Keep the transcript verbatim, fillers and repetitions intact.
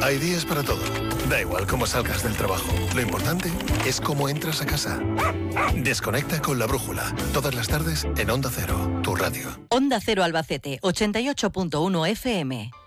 Hay días para todo. Da igual cómo salgas del trabajo. Lo importante es cómo entras a casa. Desconecta con La Brújula. Todas las tardes en Onda Cero, tu radio. Onda Cero Albacete, ochenta y ocho punto uno F M.